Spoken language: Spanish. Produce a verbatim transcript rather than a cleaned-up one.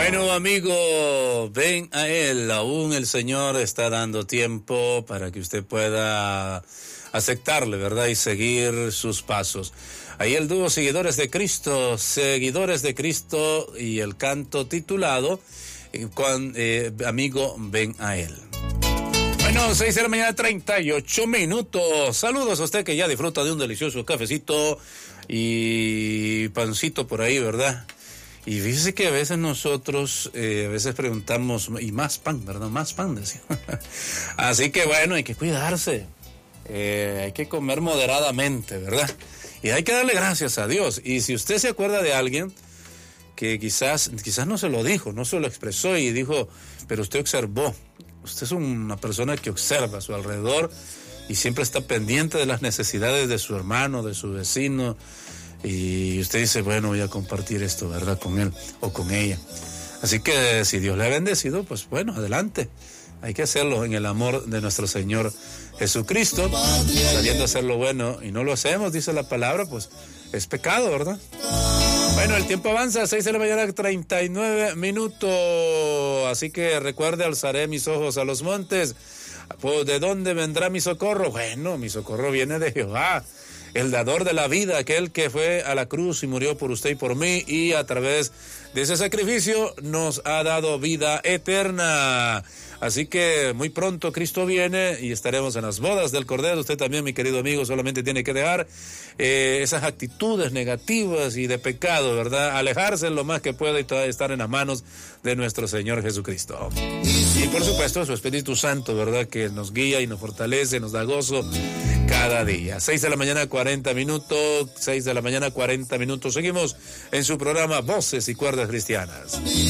Bueno, amigo, ven a Él. Aún el Señor está dando tiempo para que usted pueda aceptarle, ¿verdad? Y seguir sus pasos. Ahí el dúo Seguidores de Cristo, Seguidores de Cristo, y el canto titulado, con, eh, amigo, ven a Él. Bueno, seis de la mañana, treinta y ocho minutos. Saludos a usted que ya disfruta de un delicioso cafecito y pancito por ahí, ¿verdad? Y fíjese que a veces nosotros, eh, a veces preguntamos, y más pan, ¿verdad? Más pan, decía. Así que bueno, hay que cuidarse, eh, hay que comer moderadamente, ¿verdad? Y hay que darle gracias a Dios. Y si usted se acuerda de alguien que quizás, quizás no se lo dijo, no se lo expresó y dijo, pero usted observó, usted es una persona que observa a su alrededor y siempre está pendiente de las necesidades de su hermano, de su vecino, y usted dice, bueno, voy a compartir esto, ¿verdad?, con él o con ella. Así que si Dios le ha bendecido, pues bueno, adelante. Hay que hacerlo en el amor de nuestro Señor Jesucristo, sabiendo hacer lo bueno y no lo hacemos, dice la palabra, pues es pecado, ¿verdad? Bueno, el tiempo avanza, seis de la mañana, treinta y nueve minutos. Así que recuerde, alzaré mis ojos a los montes. ¿De dónde vendrá mi socorro? Bueno, mi socorro viene de Jehová, el dador de la vida, aquel que fue a la cruz y murió por usted y por mí, y a través de ese sacrificio nos ha dado vida eterna. Así que muy pronto Cristo viene y estaremos en las bodas del Cordero. Usted también, mi querido amigo, solamente tiene que dejar eh, esas actitudes negativas y de pecado, ¿verdad? Alejarse lo más que pueda y todavía estar en las manos de nuestro Señor Jesucristo. Y por supuesto su Espíritu Santo, ¿verdad?, que nos guía y nos fortalece, nos da gozo cada día. seis de la mañana, cuarenta minutos, seis de la mañana, cuarenta minutos. Seguimos en su programa Voces y Cuerdas Cristianas.